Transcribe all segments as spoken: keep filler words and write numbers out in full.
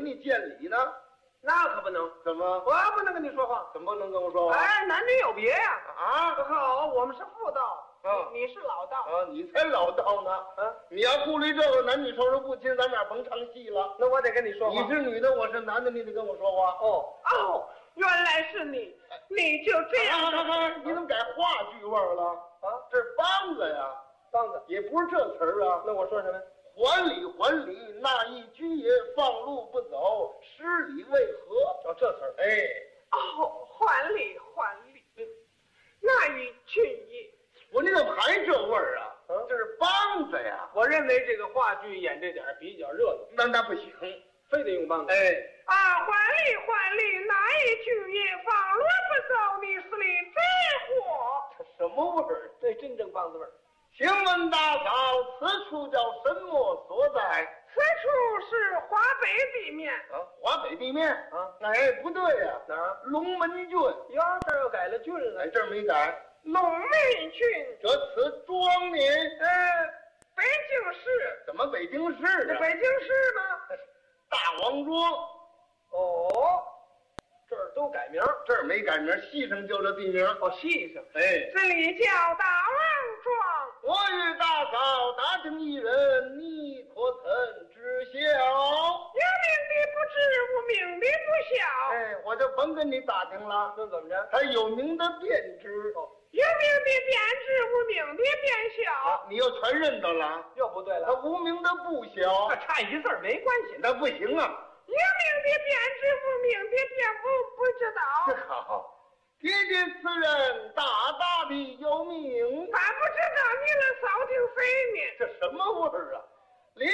你见礼呢。 那可不能， 怎么？ 我不能跟你说话。 怎么不能跟我说话？ 哎，男女有别呀！ 啊， 好，我们是妇道， 啊你是老道啊，你才老道呢！ 啊， 你要顾虑这个男女授受不亲，咱俩甭唱戏了。 那我得跟你说话。 你是女的，我是男的，你得跟我说话。 哦哦，原来是你，你就这样。 啊啊啊！你怎么改话剧味儿了？ 啊， 这是梆子呀， 梆子也不是这词儿啊。 那我说什么？ 还礼还礼，那一居也放路不走，失礼为何？ 哦，这词儿。 哎， 哦，还礼还礼，那一俊也。 我你怎么还这味儿啊？ 嗯， 这是梆子呀。 我认为这个话剧演这点比较热闹， 那那不行， 非得用梆子。 哎， 啊，还礼还礼，那一句也放路不走，你是里真火。 这什么味儿？ 这真正梆子味儿。 请问大嫂，此处叫什么所在？ 此处是华北地面啊，华北地面啊。 哎，不对呀、 哪儿啊？ 龙门郡。 哟，这儿又改了郡了。 哎，这儿没改。 龙门郡， 这此庄名， 呃，北京市。 怎么北京市啊？ 这北京市吗？ 大王庄。 哦，这儿都改名。 这儿没改名，戏上就这地名。 哦，戏上。 哎， 这里叫大王庄。 我与大嫂打听一人，你可曾知晓？ 有名的不知，无名的不晓。 哎，我就甭跟你打听了。 那怎么着？ 他有名的便知。 哦，有名的便知，无名的便晓。 啊，你又全认得了。 又不对他了， 无名的不晓那，差一字儿没关系。 那不行啊。 有名的便知，无名的便不不知道。 好，爹爹此人大大的有名， 俺不知道你那扫听谁呢？ 这什么味儿啊？刘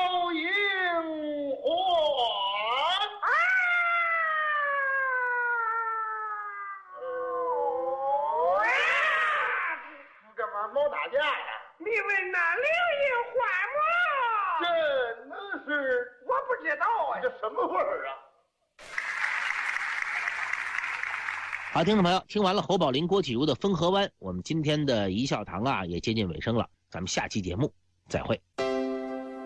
英环。 啊！ 哦，干嘛猫打架呀？ 你问那刘英环吗？ 真的是， 我不知道哎。 这什么味儿啊？ 好，听众朋友，听完了侯宝林、郭启儒的《风河湾》，我们今天的一笑堂啊也接近尾声了，咱们下期节目再会。